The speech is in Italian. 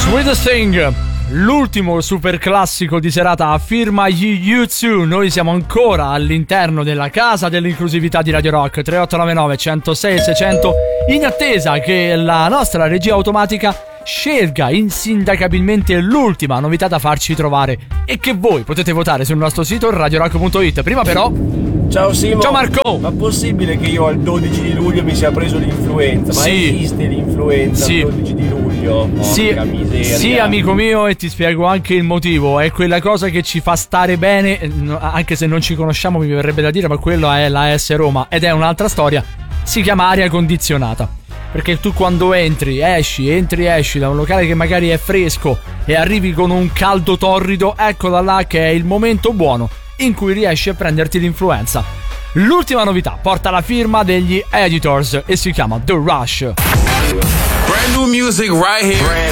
Sweetest Thing, l'ultimo super classico di serata a firma gli U2. Noi siamo ancora all'interno della casa dell'inclusività di Radio Rock, 3899 106 600, in attesa che la nostra regia automatica scelga insindacabilmente l'ultima novità da farci trovare e che voi potete votare sul nostro sito radiorock.it. Prima però, ciao Simo. Ciao Marco. Ma possibile che io al 12 di luglio mi sia preso l'influenza? Ma sì. Esiste l'influenza sì. il 12 di luglio? Sì. Porca miseria. Sì, amico mio, e ti spiego anche il motivo. È quella cosa che ci fa stare bene, anche se non ci conosciamo, mi verrebbe da dire, ma quella è la AS Roma ed è un'altra storia. Si chiama aria condizionata. Perché tu quando entri, esci da un locale che magari è fresco e arrivi con un caldo torrido, eccola là che è il momento buono in cui riesci a prenderti l'influenza. L'ultima novità porta la firma degli Editors e si chiama The Rush. Brand new music right here.